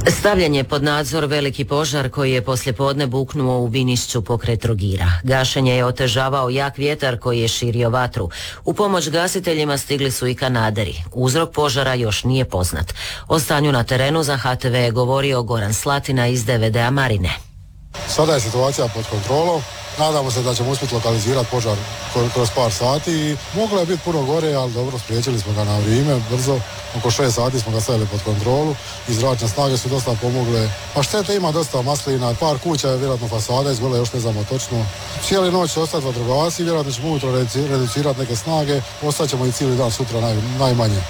Stavljen je pod nadzor veliki požar koji je poslijepodne buknuo u Vinišću pokraj Trogira. Gašenje je otežavao jak vjetar koji je širio vatru. U pomoć gasiteljima stigli su i kanaderi. Uzrok požara još nije poznat. O stanju na terenu za HTV je govorio Goran Slatina iz DVD-a Marine. Sada je situacija pod kontrolom. Nadamo se da ćemo uspjeti lokalizirati požar kroz par sati i moglo je biti puno gore, ali dobro, spriječili smo ga na vrijeme, brzo. Oko 6 sati smo ga stavili pod kontrolu i zračne snage su dosta pomogle. A štete ima dosta maslina, par kuća je vjerojatno fasada izgole, još ne znamo točno. Cijeli noć će ostati vatrogasci, vjerojatno ćemo ujutro reducirati neke snage, ostaćemo i cijeli dan sutra najmanje.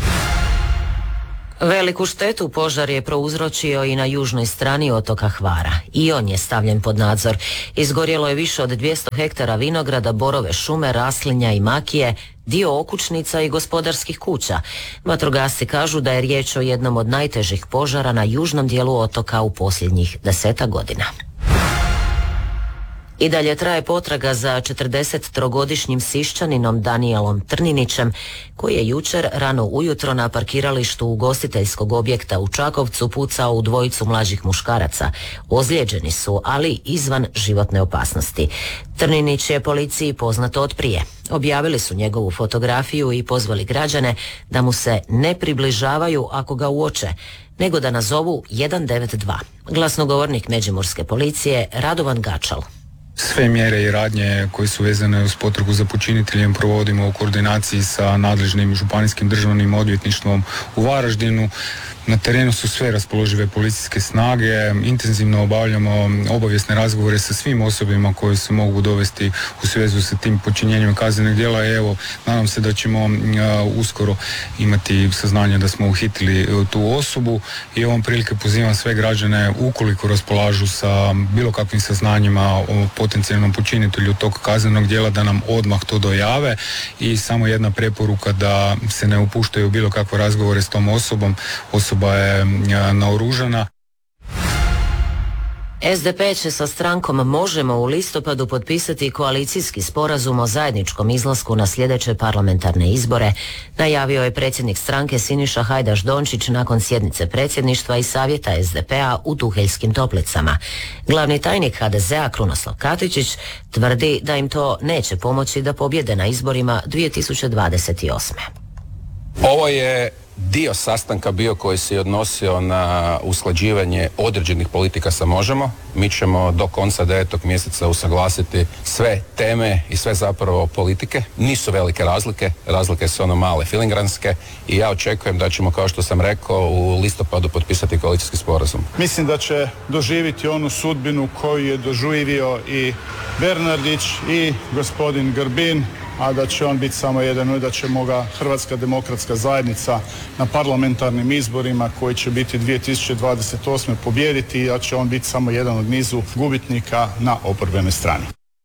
Veliku štetu požar je prouzročio i na južnoj strani otoka Hvara. I on je stavljen pod nadzor. Izgorjelo je više od 200 hektara vinograda, borove šume, raslinja i makije, dio okućnica i gospodarskih kuća. Vatrogasci kažu da je riječ o jednom od najtežih požara na južnom dijelu otoka u posljednjih 10 godina. I dalje traje potraga za 43-godišnjim Siščaninom Danijelom Trninićem, koji je jučer rano ujutro na parkiralištu ugostiteljskog objekta u Čakovcu pucao u dvojicu mlađih muškaraca. Ozlijeđeni su, ali izvan životne opasnosti. Trninić je policiji poznat od prije. Objavili su njegovu fotografiju i pozvali građane da mu se ne približavaju ako ga uoče, nego da nazovu 192. Glasnogovornik Međimurske policije Radovan Gačal. Sve mjere i radnje koje su vezane uz potragu za počiniteljem provodimo u koordinaciji sa nadležnim županijskim državnim odvjetništvom u Varaždinu. Na terenu su sve raspoložive policijske snage, intenzivno obavljamo obavijesne razgovore sa svim osobama koje se mogu dovesti u svezu sa tim počinjenjem kaznenih djela. Evo, nadam se da ćemo uskoro imati saznanje da smo uhitili tu osobu i ovom prilike pozivam sve građane, ukoliko raspolažu sa bilo kakvim saznanjima o potencijalnom počinitelju tog kaznenog djela, da nam odmah to dojave. I samo jedna preporuka, da se ne upuštaju u bilo kakve razgovore s tom osobom. Osoba je naoružana. SDP će sa strankom Možemo u listopadu potpisati koalicijski sporazum o zajedničkom izlasku na sljedeće parlamentarne izbore, najavio je predsjednik stranke Siniša Hajdaš Dončić nakon sjednice predsjedništva i savjeta SDP-a u Tuheljskim Toplicama. Glavni tajnik HDZ-a Krunoslav Katičić tvrdi da im to neće pomoći da pobjede na izborima 2028. Ovo je dio sastanka bio koji se odnosio na usklađivanje određenih politika sa Možemo. Mi ćemo do konca 9. mjeseca usaglasiti sve teme i sve zapravo politike. Nisu velike razlike su ono male filingranske i ja očekujem da ćemo, kao što sam rekao, u listopadu potpisati koalicijski sporazum. Mislim da će doživjeti onu sudbinu koju je doživio i Bernardić i gospodin Grbin, a da će on biti samo jedan i da ćemo ga Hrvatska demokratska zajednica na parlamentarnim izborima koji će biti 2028. pobijediti, i da će on biti samo jedan od nizu gubitnika na oporbenoj strani.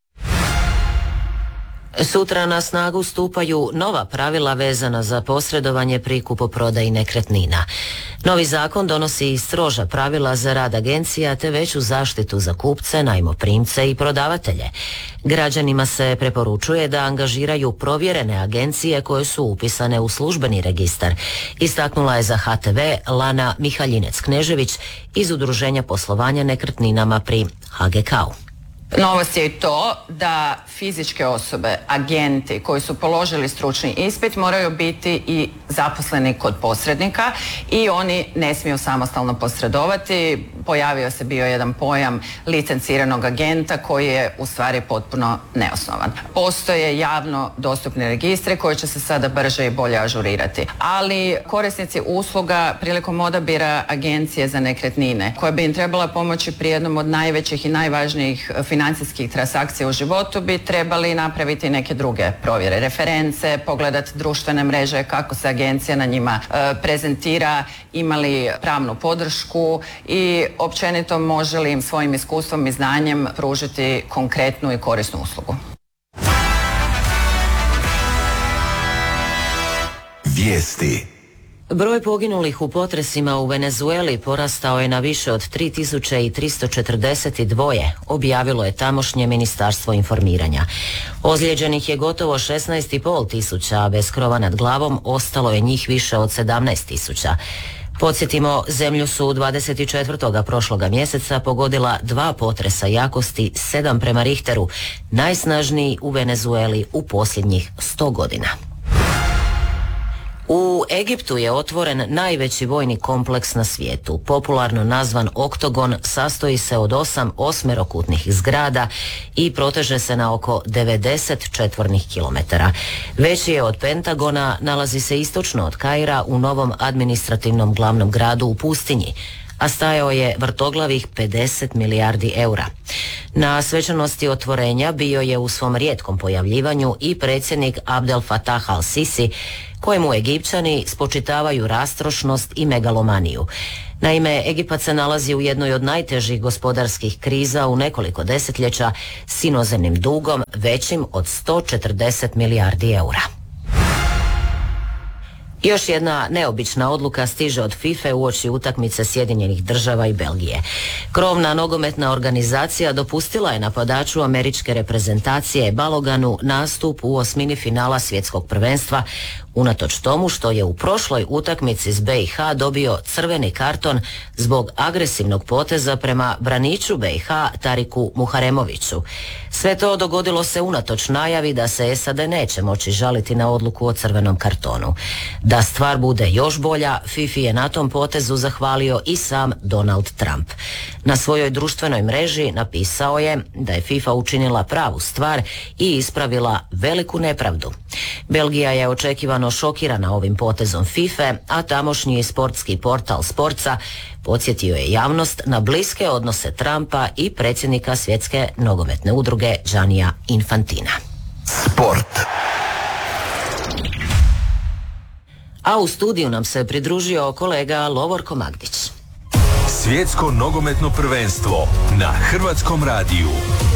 Sutra na snagu stupaju nova pravila vezana za posredovanje pri kupoprodaji nekretnina. Novi zakon donosi i stroža pravila za rad agencija te veću zaštitu za kupce, najmoprimce i prodavatelje. Građanima se preporučuje da angažiraju provjerene agencije koje su upisane u službeni registar. Istaknula je za HTV Lana Mihaljinec-Knežević iz Udruženja poslovanja nekretninama pri HGK-u. Novost je i to da fizičke osobe, agenti koji su položili stručni ispit moraju biti i zaposleni kod posrednika i oni ne smiju samostalno posredovati. Pojavio se bio jedan pojam licenciranog agenta koji je u stvari potpuno neosnovan. Postoje javno dostupni registri koji će se sada brže i bolje ažurirati. Ali korisnici usluga prilikom odabira agencije za nekretnine, koja bi im trebala pomoći pri jednom od najvećih i najvažnijih financijskih transakcija u životu, bi trebali napraviti neke druge provjere, reference, pogledati društvene mreže, kako se agencija na njima prezentira, imali pravnu podršku i općenito može li im svojim iskustvom i znanjem pružiti konkretnu i korisnu uslugu. Vijesti. Broj poginulih u potresima u Venezueli porastao je na više od 3342, objavilo je tamošnje ministarstvo informiranja. Ozlijeđenih je gotovo 16.500, a bez krova nad glavom ostalo je njih više od 17.000. Podsjetimo, zemlju su 24. prošloga mjeseca pogodila 2 potresa jakosti 7 prema Richteru, najsnažniji u Venezueli u posljednjih 100 godina. U Egiptu je otvoren najveći vojni kompleks na svijetu. Popularno nazvan Oktogon, sastoji se od 8 osmerokutnih zgrada i proteže se na oko 90 četvornih kilometara. Veći je od Pentagona, nalazi se istočno od Kaira u novom administrativnom glavnom gradu u pustinji, a stajao je vrtoglavih 50 milijardi eura. Na svečanosti otvorenja bio je u svom rijetkom pojavljivanju i predsjednik Abdel Fattah al-Sisi, kojemu Egipćani spočitavaju rastrošnost i megalomaniju. Naime, Egipat se nalazi u jednoj od najtežih gospodarskih kriza u nekoliko desetljeća s inozemnim dugom većim od 140 milijardi eura. Još jedna neobična odluka stiže od FIFA uoči utakmice Sjedinjenih Država i Belgije. Krovna nogometna organizacija dopustila je napadaču američke reprezentacije Baloganu nastup u osmini finala svjetskog prvenstva, unatoč tomu što je u prošloj utakmici s BiH dobio crveni karton zbog agresivnog poteza prema braniču BiH Tariku Muharemoviću. Sve to dogodilo se unatoč najavi da se SAD neće moći žaliti na odluku o crvenom kartonu. Da stvar bude još bolja, FIFA je na tom potezu zahvalio i sam Donald Trump. Na svojoj društvenoj mreži napisao je da je FIFA učinila pravu stvar i ispravila veliku nepravdu. Belgija je očekivano šokirana ovim potezom FIFA, a tamošnji sportski portal Sportsa podsjetio je javnost na bliske odnose Trumpa i predsjednika Svjetske nogometne udruge Giannija Infantina. Sport. A u studiju nam se pridružio kolega Lovorko Magdić. Svjetsko nogometno prvenstvo na Hrvatskom radiju.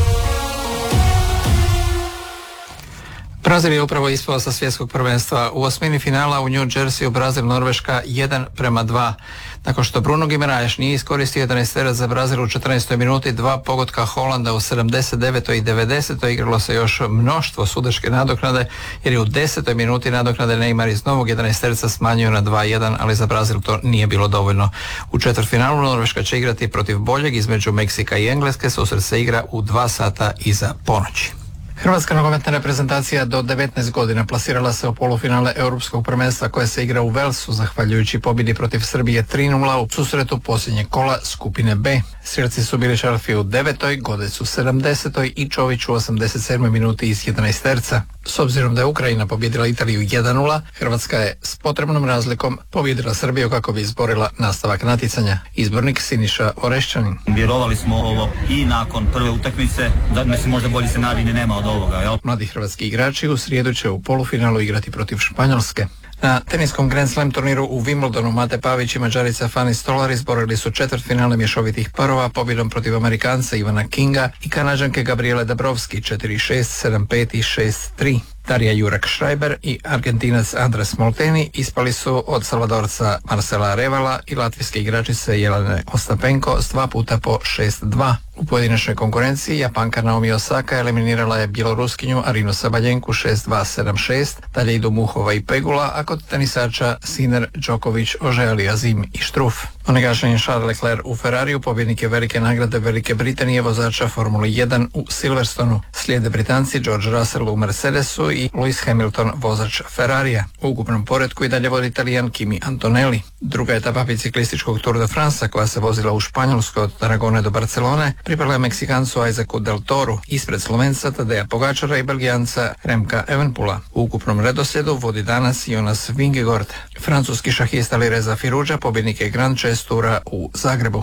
Brazil je upravo ispao sa svjetskog prvenstva. U osmini finala u New Jerseyu Brazil-Norveška 1:2. Nakon što Bruno Guimaraes nije iskoristio 11 za Brazil u 14. minuti, 2 pogotka Holanda u 79. i 90. igralo se još mnoštvo sudačke nadoknade, jer je u 10. minuti nadoknade Neymar iz novog 11 smanjio na 2:1, ali za Brazil to nije bilo dovoljno. U četvrtfinalu Norveška će igrati protiv boljeg između Meksika i Engleske, susret se igra u 2 sata iza ponoći. Hrvatska nogometna reprezentacija do 19 godina plasirala se u polufinale Europskog prvenstva koje se igra u Velsu zahvaljujući pobjedi protiv Srbije 3:0 u susretu posljednjeg kola skupine B. Sirci su bili Šarfi u 9. Godec u 70. i Čović u 87. minuti iz 11 terca. S obzirom da je Ukrajina pobjedila Italiju 1:0, Hrvatska je s potrebnom razlikom pobjedila Srbiju kako bi izborila nastavak natjecanja. Izbornik Siniša Orešćanin. Vjerovali smo ovo i nakon prve utakmice, da mislim možda bolji scenarij ni nema od ovoga. Jel? Mladi hrvatski igrači u srijedu će u polufinalu igrati protiv Španjolske. Na teniskom Grand Slam turniru u Wimbledonu Mate Pavić i Mađarica Fani Stolar izborili su četvrtfinale mješovitih parova pobjedom protiv Amerikanca Ivana Kinga i Kanađanke Gabriele Dabrowski 4-6, 7-5 i 6-3. Darija Jurak-Šrajber i Argentinac Andres Molteni ispali su od Salvadorca Marcela Revala i latvijske igračice Jelene Ostapenko s 2 puta po 6-2. U pojedinačnoj konkurenciji Japanka Naomi Osaka eliminirala je Bjeloruskinju Arinu Sabaljenku 6-2, 7-6, dalje idu Muhova i Pegula, a kod tenisača Sinner, Djokovic, Ožeali Azim i Štruf. Onegašen Charles Leclerc u Ferrariju, pobjednik je velike nagrade Velike Britanije, vozača Formule 1 u Silverstonu. Slijede Britanci George Russell u Mercedesu i Lewis Hamilton, vozač Ferrarija. U ukupnom poretku i dalje vodi Italijan Kimi Antonelli. Druga etapa biciklističkog Tour de France, koja se vozila u Španjolskoj od Tarragone do Barcelone, pripala je Meksikancu Isaacu Del Toru, ispred Slovenca Tadeja Pogačara i Belgijanca Remka Evenepoela. U ukupnom redoslijedu vodi danas Jonas Vingegaard. Francuski šahista Alireza Firuđa pobjednik je Grand Chess Toura u Zagrebu.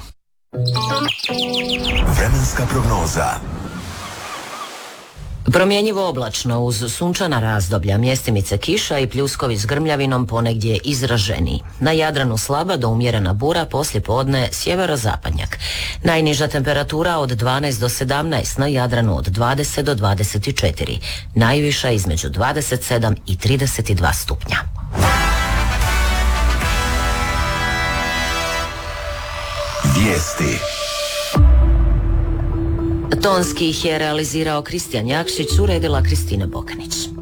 Vremenska prognoza. Promjenjivo oblačno uz sunčana razdoblja, mjestimice kiša i pljuskovi s grmljavinom ponegdje izraženiji. Na Jadranu slaba do umjerena bura, poslije podne sjeverozapadnjak. Najniža temperatura od 12 do 17, na Jadranu od 20 do 24. Najviša između 27 i 32 stupnja. Vijesti. Tonski ih je realizirao Kristijan Jakšić, uredila Kristina Bokanić.